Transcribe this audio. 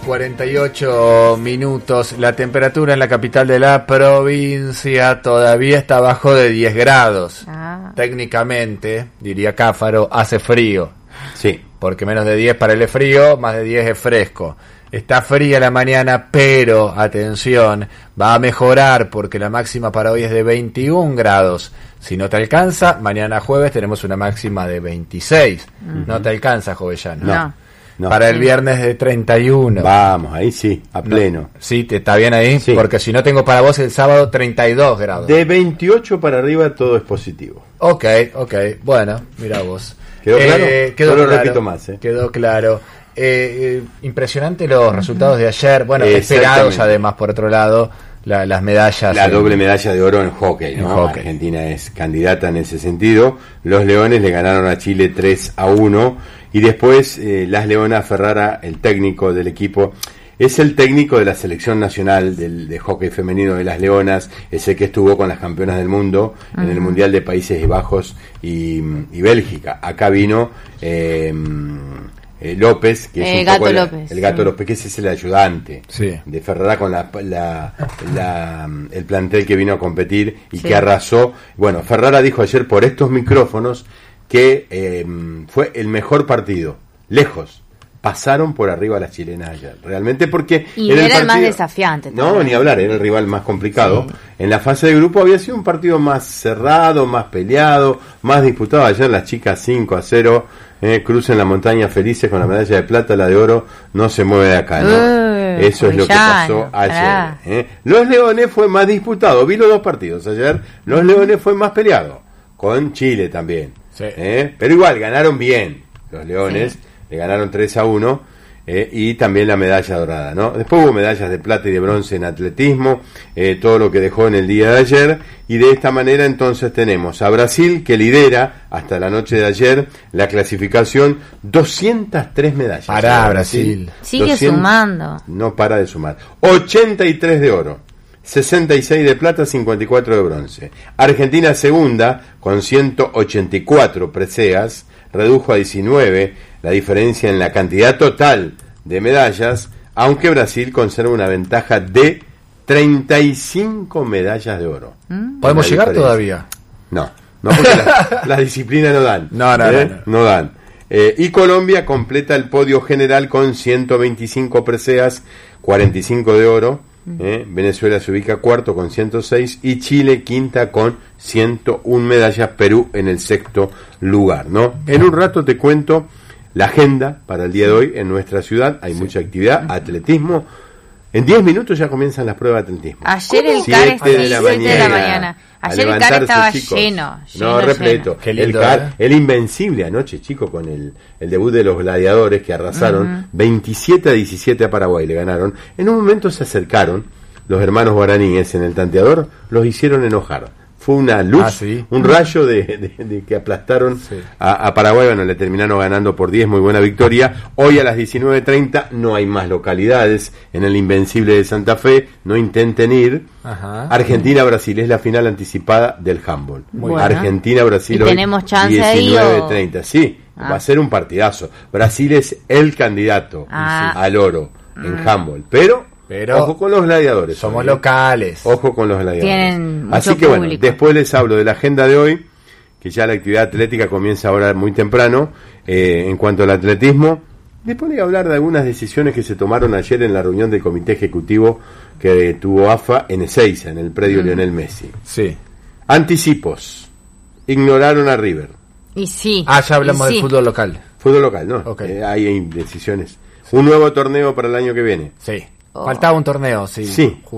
48 la temperatura en la capital de la provincia todavía está abajo de 10 grados. Técnicamente, diría Cáfaro, hace frío. Sí. Porque menos de 10 para él es frío, más de 10 es fresco. Está fría la mañana, pero, atención, va a mejorar porque la máxima para hoy es de 21 grados. Si no te alcanza, mañana jueves tenemos una máxima de 26. No te alcanza, Jovellano. No. Para el viernes de 31. Vamos, ahí sí, a pleno. No. ¿Sí? ¿Te está bien ahí? Sí. Porque si no tengo para vos el sábado 32 grados. De 28 para arriba todo es positivo. Ok. Bueno, mira vos. ¿Quedó claro? Quedó no lo claro, repito más. Quedó claro. Impresionante los resultados de ayer. Bueno, esperados además, por otro lado, las medallas. La doble medalla de oro en hockey, ¿no? Hockey. Argentina es candidata en ese sentido. Los Leones le ganaron a Chile 3-1. Y después Las Leonas, Ferrara, el técnico del equipo, es el técnico de la selección nacional de hockey femenino de Las Leonas, ese que estuvo con las campeonas del mundo en el Mundial de Países Bajos y Bélgica. Acá vino López, que es un Gato poco López, el Gato López, que ese es el ayudante de Ferrara con el plantel que vino a competir y que arrasó. Bueno, Ferrara dijo ayer por estos micrófonos que fue el mejor partido, lejos. Pasaron por arriba a las chilenas ayer, realmente, porque y era el más desafiante también. No, ni hablar, era el rival más complicado. En la fase de grupo había sido un partido más cerrado, más peleado, más disputado. Ayer las chicas 5-0, crucen la montaña felices con la medalla de plata, la de oro no se mueve de acá, ¿no? Eso es lo que pasó ayer. Los Leones fue más disputado, vi los dos partidos ayer. Los Leones fue más peleado, con Chile también. Pero igual, ganaron bien los Leones. Le ganaron 3-1 y también la medalla dorada, ¿no? Después hubo medallas de plata y de bronce en atletismo, todo lo que dejó en el día de ayer, y de esta manera entonces tenemos a Brasil, que lidera hasta la noche de ayer la clasificación, 203 medallas. Para Brasil. Sigue sumando. No para de sumar. 83 de oro. 66 de plata, 54 de bronce. Argentina segunda con 184 preseas, redujo a 19 la diferencia en la cantidad total de medallas, aunque Brasil conserva una ventaja de 35 medallas de oro. ¿Podemos llegar todavía? No porque las disciplinas no dan. No dan. Y Colombia completa el podio general con 125 preseas, 45 de oro. Venezuela se ubica cuarto con 106 y Chile quinta con 101 medallas, Perú en el sexto lugar, ¿no? En un rato te cuento la agenda para el día de hoy en nuestra ciudad. Hay mucha actividad, atletismo. En 10 minutos ya comienzan las pruebas de atletismo. Ayer el CAR estaba 7 de la mañana. Ayer el CAR estaba lleno. No, repleto. El CAR, el Invencible anoche, chico, con el debut de los gladiadores que arrasaron 27-17 a Paraguay, le ganaron. En un momento se acercaron los hermanos guaraníes en el tanteador, los hicieron enojar. Fue una luz, un rayo de que aplastaron a Paraguay. Bueno, le terminaron ganando por 10, muy buena victoria. Hoy a las 19:30 no hay más localidades en el Invencible de Santa Fe, no intenten ir. Argentina-Brasil es la final anticipada del handball. Argentina-Brasil hoy, tenemos chance 19:30. Sí, va a ser un partidazo. Brasil es el candidato al oro en handball, pero ojo con los gladiadores. Somos locales. Ojo con los gladiadores. Tienen Así que público. bueno, después les hablo de la agenda de hoy, que ya la actividad atlética comienza ahora muy temprano. En cuanto al atletismo, después voy a hablar de algunas decisiones que se tomaron ayer en la reunión del comité ejecutivo que tuvo AFA en Ezeiza, en el predio Lionel Messi. Anticipos. Ignoraron a River. Y sí. Ya hablamos del fútbol local. Fútbol local, ¿no? Hay decisiones. Un nuevo torneo para el año que viene. Faltaba un torneo, sí.